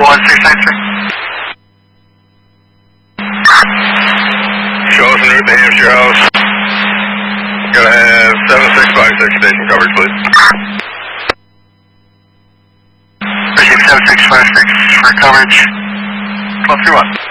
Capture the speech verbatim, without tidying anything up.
one six nine three. Show us en route to Hampshire House. Go ahead, seven six five six station coverage, please. Received seven six five six for coverage. twelve three one.